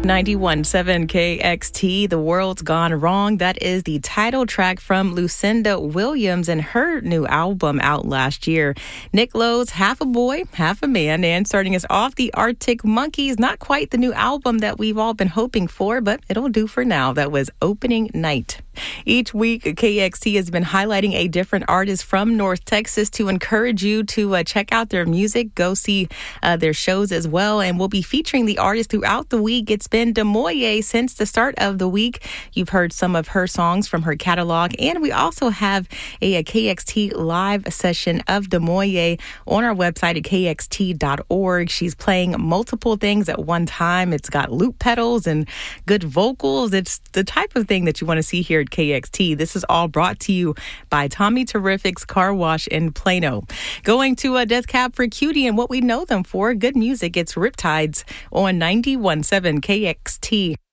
91.7 KXT, The World's Gone Wrong. That is the title track from Lucinda Williams and her new album out last year. Nick Lowe's Half a Boy, Half a Man. And starting us off, the Arctic Monkeys. Not quite the new album that we've all been hoping for, but it'll do for now. That was Opening Night. Each week, KXT has been highlighting a different artist from North Texas to encourage you to check out their music, go see their shows as well. And we'll be featuring the artist throughout the week. It's been Demoye since the start of the week. You've heard some of her songs from her catalog. And we also have a KXT live session of Demoye on our website at kxt.org. She's playing multiple things at one time. It's got loop pedals and good vocals. It's the type of thing that you want to see here at KXT. This is all brought to you by Tommy Terrific's Car Wash in Plano. Going to a Death Cab for Cutie and what we know them for, good music. It's Riptides on 91.7 KXT.